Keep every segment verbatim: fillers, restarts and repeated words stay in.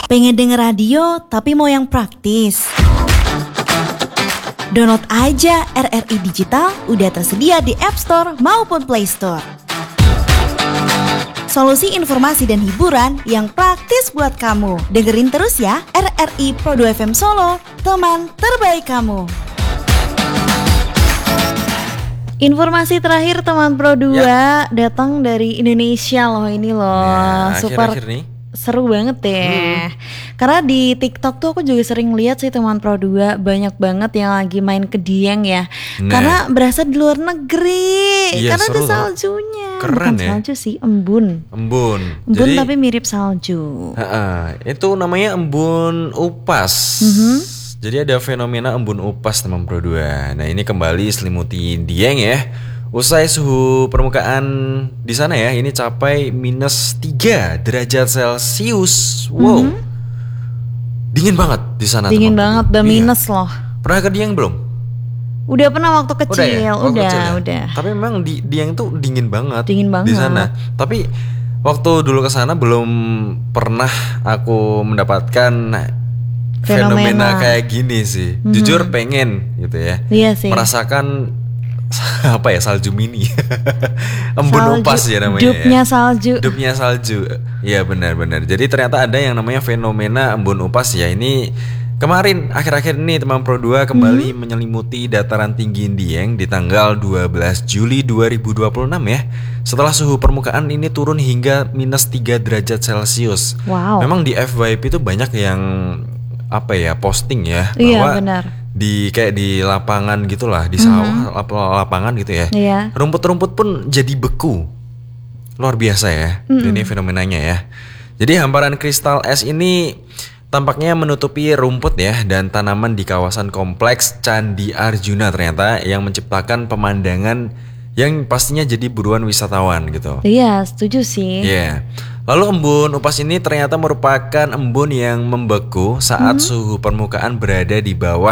Pengen denger radio tapi mau yang praktis? Download aja R R I Digital, udah tersedia di App Store maupun Play Store. Solusi informasi dan hiburan yang praktis buat kamu. Dengerin terus ya R R I Pro dua F M Solo, teman terbaik kamu. Informasi terakhir teman Pro dua ya. Datang dari Indonesia loh ini loh. Ya, super akhir-akhir nih. Seru banget deh. Hmm. Karena di TikTok tuh aku juga sering lihat sih teman Pro dua banyak banget yang lagi main ke Dieng ya. Nah. Karena berasa di luar negeri. Iya, karena ada saljunya. Keren. Bukan ya. Salju sih, embun. Embun. Embun Jadi, tapi mirip salju. Uh-uh, itu namanya embun upas. Mm-hmm. Jadi ada fenomena embun upas teman Pro dua. Nah, ini kembali selimuti Dieng ya. Usai suhu permukaan di sana ya, ini capai minus tiga derajat Celcius. Wow, mm-hmm. Dingin banget di sana. Dingin banget, udah minus iya. Loh. Pernah ke Dieng belum? Udah pernah waktu kecil, udah, ya? waktu udah, kecil ya? udah. Tapi memang di Dieng tuh dingin banget. Dingin banget di sana. Tapi waktu dulu ke sana belum pernah aku mendapatkan fenomena, fenomena kayak gini sih. Mm-hmm. Jujur pengen gitu ya. Iya sih. Merasakan apa ya, salju mini. Embun salju, upas ya namanya. Dupnya ya. salju. Dupnya salju. Iya benar-benar. Jadi ternyata ada yang namanya fenomena embun upas ya. Ini kemarin akhir-akhir ini teman Pro dua kembali hmm. menyelimuti dataran tinggi Dieng di tanggal dua belas Juli dua ribu dua puluh enam ya. Setelah suhu permukaan ini turun hingga minus tiga derajat Celcius. Wow. Memang di F Y P itu banyak yang apa ya, posting ya. Iya bahwa benar. Di kayak di lapangan gitulah, di sawah, mm-hmm. lapangan gitu ya. Iya. Rumput-rumput pun jadi beku. Luar biasa ya. Mm-hmm. Ini fenomenanya ya. Jadi hamparan kristal es ini tampaknya menutupi rumput ya dan tanaman di kawasan kompleks Candi Arjuna ternyata, yang menciptakan pemandangan yang pastinya jadi buruan wisatawan gitu. Iya, setuju sih. Iya. Yeah. Lalu embun upas ini ternyata merupakan embun yang membeku saat mm-hmm. suhu permukaan berada di bawah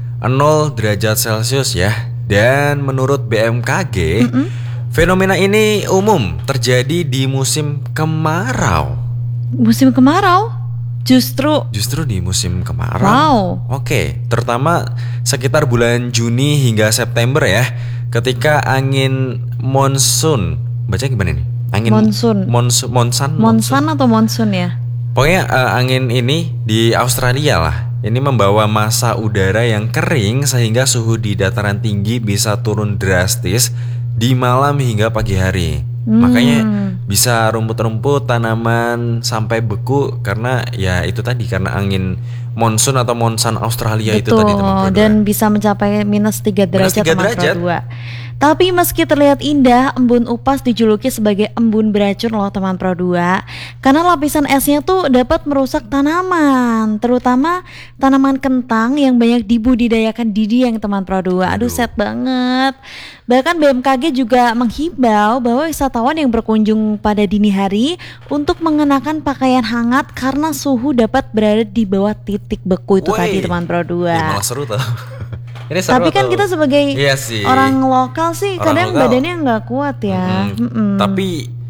nol derajat Celcius ya. Dan menurut B M K G, mm-hmm. fenomena ini umum terjadi di musim kemarau. Musim kemarau? Justru Justru di musim kemarau. Wow. Oke, terutama sekitar bulan Juni hingga September ya, ketika angin monsun, baca gimana nih? Angin monsun. Monsun, monsan, monsan atau monsun ya? Pokoknya uh, angin ini di Australia lah. Ini membawa massa udara yang kering sehingga suhu di dataran tinggi bisa turun drastis di malam hingga pagi hari. Hmm. Makanya bisa rumput-rumput, tanaman sampai beku karena ya itu tadi, karena angin monsun atau monsan Australia. Betul, itu tadi teman-teman. Dan bisa mencapai minus tiga derajat teman-teman dua. Tapi meski terlihat indah, embun upas dijuluki sebagai embun beracun loh teman Pro dua. Karena lapisan esnya tuh dapat merusak tanaman, terutama tanaman kentang yang banyak dibudidayakan di Dieng teman Pro dua. Aduh, sad banget. Bahkan B M K G juga menghimbau bahwa wisatawan yang berkunjung pada dini hari untuk mengenakan pakaian hangat karena suhu dapat berada di bawah titik beku itu. Woy, tadi teman Pro dua. Ya, malah seru tuh. Ini tapi kan kita sebagai iya sih. orang lokal sih orang kadang lokal. Badannya nggak kuat ya. Mm-hmm. Mm-hmm. Tapi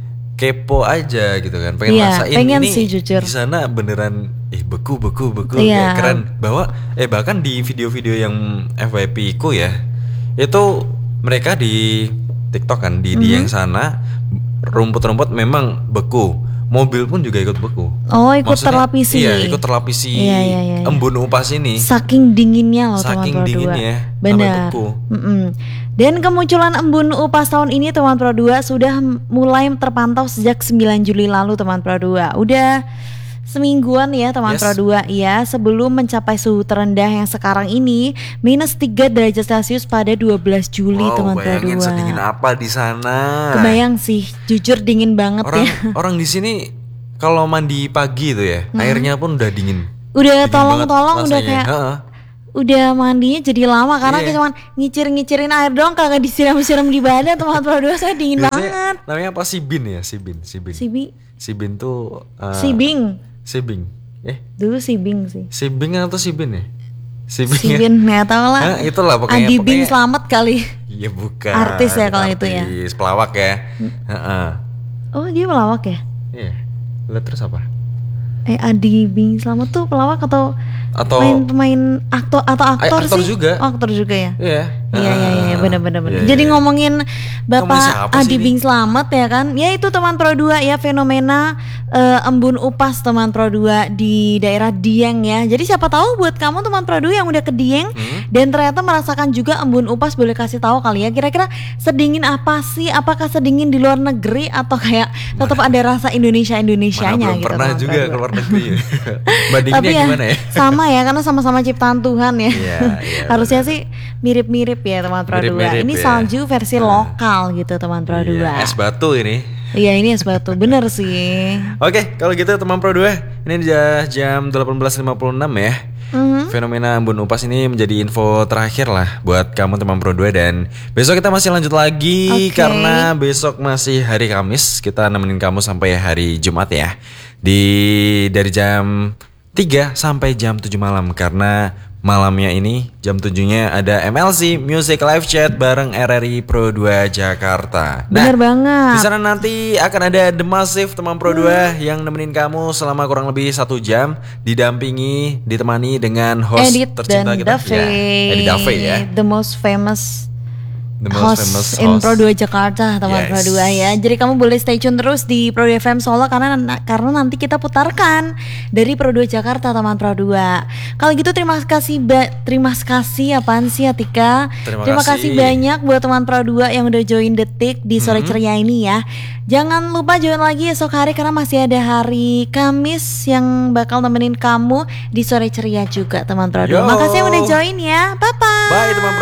kepo aja gitu kan, pengen iya, rasain pengen ini sih, jujur. Di sana beneran eh beku beku beku iya. Kayak keren. Bahwa eh bahkan di video-video yang F Y P ku ya, itu mereka di TikTok kan di mm-hmm. Dieng sana rumput-rumput memang beku. Mobil pun juga ikut beku. Oh, ikut Maksudnya, terlapisi. Iya, ikut terlapisi iya, iya, iya, iya. embun upas ini. Saking dinginnya loh Saking teman Pro dua. dinginnya. Benar. Dan kemunculan embun upas tahun ini teman Pro dua sudah mulai terpantau sejak sembilan Juli lalu teman Pro dua. Udah semingguan ya teman yes. Pro dua ya, sebelum mencapai suhu terendah yang sekarang ini minus tiga derajat Celcius pada dua belas Juli wow, teman Pro dua. Bayangin sedingin apa di sana. Kebayang sih, jujur dingin banget orang, ya. Orang di sini kalau mandi pagi itu ya, hmm. airnya pun udah dingin. Udah tolong-tolong udah kayak Ha-ha. udah mandinya jadi lama karena yeah. kita cuma ngicir-ngicirin air doang, kagak disiram-siram di badan teman Pro dua. Saya dingin biasanya banget. Namanya apa? Sibin ya, Sibin, Sibin. Sibi. Sibin tuh uh, Sibing. Sibing. Eh, dulu Sibing sih. Sibing atau Sibin ya? Sibing. Sibin enggak tahu lah. Nah, itulah pokoknya. Adi Bing Slamet kali. Iya bukan. Artis ya kalau itu ya. Artis, pelawak ya. Heeh. Oh, dia pelawak ya? Iya. Lalu terus apa? Eh Adi Bing Slamet tuh pelawak atau atau main pemain aktor atau aktor, aktor sih? juga. Oh, aktor juga ya. Iya. Iya iya iya benar-benar. Iya, Jadi iya. ngomongin Bapak Adi Bing Bing Slamet ya kan. Ya itu teman Pro dua ya, fenomena uh, embun upas teman Pro dua di daerah Dieng ya. Jadi siapa tahu buat kamu teman Pro dua yang udah ke Dieng hmm? dan ternyata merasakan juga embun upas, boleh kasih tahu kali ya. Kira-kira sedingin apa sih? Apakah sedingin di luar negeri atau kayak tetap ada rasa Indonesia-Indonesianya gitu. Pernah juga ke luar negeri. Bandinginnya Tapi ya, gimana ya? sama ya karena sama-sama ciptaan Tuhan ya. Iya, iya, harusnya benar. sih mirip-mirip ya teman Pro dua. Ini ya. salju versi nah. lokal gitu teman Pro dua. Iya, es batu ini. Iya ini es batu, bener sih. Oke, kalau gitu teman Pro dua, ini udah jam delapan belas lima puluh enam ya. Mm-hmm. Fenomena embun upas ini menjadi info terakhir lah buat kamu teman Pro dua, dan besok kita masih lanjut lagi okay. karena besok masih hari Kamis. Kita nemenin kamu sampai hari Jumat ya. Di dari jam tiga sampai jam tujuh malam, karena malamnya ini jam tujuhnya ada M L C Music Live Chat bareng R R I Pro dua Jakarta. Bener nah, banget. Di sana nanti akan ada The Massive teman Pro dua hmm. yang nemenin kamu selama kurang lebih satu jam, didampingi, ditemani dengan host Edit tercinta dan kita, Dave. ya, Edit Dave ya. The most famous The most host famous in host. Pro dua Jakarta teman yes. Pro dua ya. Jadi kamu boleh stay tune terus di Pro dua F M Solo karena karena nanti kita putarkan dari Pro dua Jakarta teman Pro dua. Kalau gitu terima kasih ba- terima kasih apaan sih Atika? Terima, terima kasih. kasih banyak buat teman Pro dua yang udah join Detik di sore hmm. ceria ini ya. Jangan lupa join lagi esok hari karena masih ada hari Kamis yang bakal nemenin kamu di sore ceria juga teman Pro dua. Makasih yang udah join ya. Bye bye. Bye teman Pro